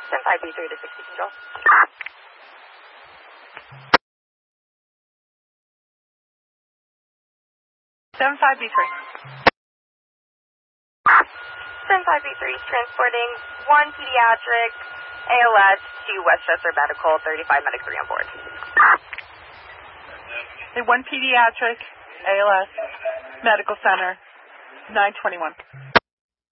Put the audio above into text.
75B3 to 60 control. 75B3. 75B3 is transporting one pediatric ALS to Westchester Medical, 35 medics 3 on board. One pediatric ALS Medical Center, 921.